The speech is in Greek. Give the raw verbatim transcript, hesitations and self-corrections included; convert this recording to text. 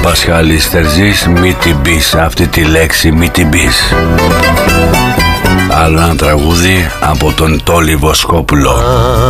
Πασχάλης Τερζής, μη την πεις αυτή τη λέξη, μη την πεις. Άλλο ένα τραγούδι από τον Τόλι Βοσκόπουλο.